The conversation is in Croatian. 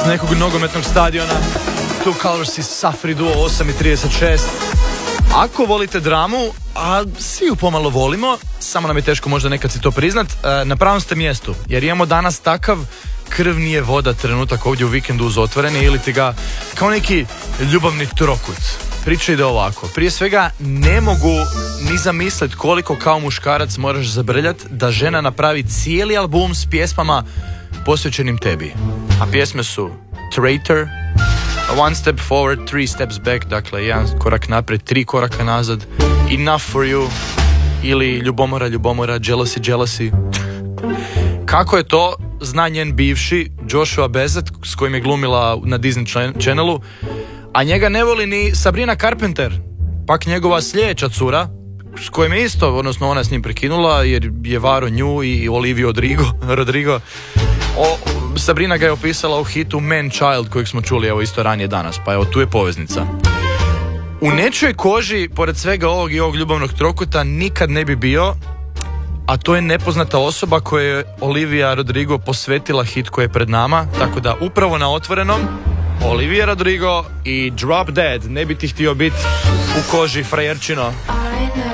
s nekog nogometnog stadiona. Two Colors i Safri Duo 8:36. Ako volite dramu, a svi ju pomalo volimo, samo nam je teško možda nekad si to priznat, na pravom ste mjestu, jer imamo danas takav krv nije voda trenutak ovdje u Vikendu uz otvoreni, ili ti ga kao neki ljubavni trokut. Priča ide ovako. Prije svega ne mogu ni zamislit koliko kao muškarac moraš zabrljat da žena napravi cijeli album s pjesmama posvećenim tebi. A pjesme su Traitor, One Step Forward, Three Steps Back, dakle jedan korak naprijed, 3 koraka nazad, Enough for You, ili Ljubomora, Jealousy. Kako je to, zna njen bivši Joshua Bassett, s kojim je glumila na Disney Channelu, a njega ne voli ni Sabrina Carpenter, pak njegova sljedeća cura, s kojim je isto, odnosno ona s njim prekinula jer je varo nju i Olivia Rodrigo. Sabrina ga je opisala u hitu Man Child kojeg smo čuli evo isto ranije danas, pa evo tu je poveznica. U nečoj koži, pored svega ovog i ovog ljubavnog trokuta, nikad ne bi bio, a to je nepoznata osoba koja je Olivia Rodrigo posvetila hit koji je pred nama, tako da upravo na otvorenom Olivia Rodrigo i Drop Dead. Ne bi ti htio biti u koži frajerčino.